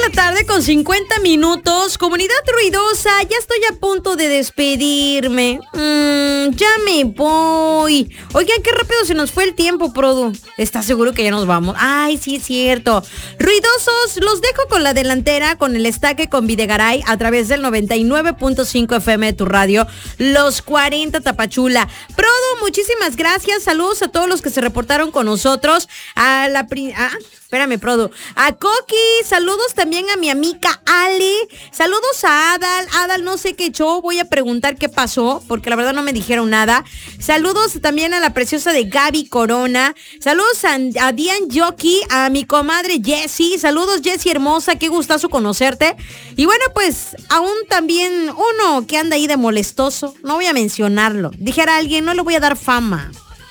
la tarde con 50 minutos. Comunidad ruidosa, ya estoy a punto de despedirme. Ya me voy. Oigan, qué rápido se nos fue el tiempo, Produ. ¿Estás seguro que ya nos vamos? Ay, sí es cierto. Ruidosos, los dejo con la delantera, con el Estaque con Videgaray a través del 99.5 FM de tu radio, Los 40 Tapachula. Produ, muchísimas gracias. Saludos a todos los que se reportaron con nosotros. Espérame, Produ. A Coqui, saludos también a mi amiga Ale. Saludos a Adal. Adal no sé qué echó, voy a preguntar qué pasó, porque la verdad no me dijeron nada. Saludos también a la preciosa de Gaby Corona. Saludos a Dian Yoki, a mi comadre Jessie. Saludos, Jessie hermosa, qué gustazo conocerte. Y bueno, pues aún también uno que anda ahí de molestoso, no voy a mencionarlo. Dijera alguien, no le voy a dar fama.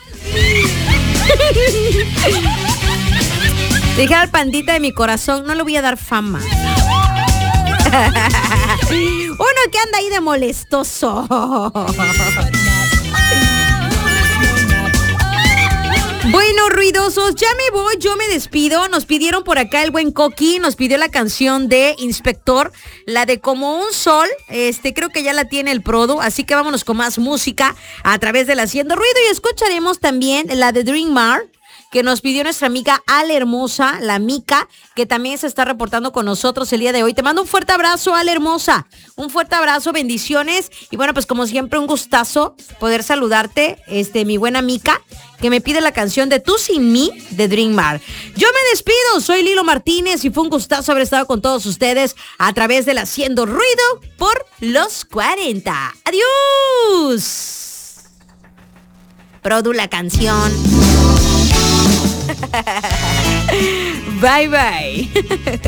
Dijera al pandita de mi corazón, no le voy a dar fama. Uno que anda ahí de molestoso. Bueno, ruidosos, ya me voy, yo me despido. Nos pidieron por acá el buen Coqui, nos pidió la canción de Inspector, la de Como un Sol. Creo que ya la tiene el Produ, así que vámonos con más música a través de la Haciendo Ruido y escucharemos también la de Dream Mar, que nos pidió nuestra amiga Ale Hermosa, la Mica, que también se está reportando con nosotros el día de hoy. Te mando un fuerte abrazo, Ale Hermosa. Un fuerte abrazo, bendiciones. Y bueno, pues como siempre, un gustazo poder saludarte, mi buena Mica, que me pide la canción de Tú Sin Mí, de Dream Mar. Yo me despido, soy Lilo Martínez y fue un gustazo haber estado con todos ustedes a través del Haciendo Ruido por Los 40. ¡Adiós! Produ la canción. Bye, bye.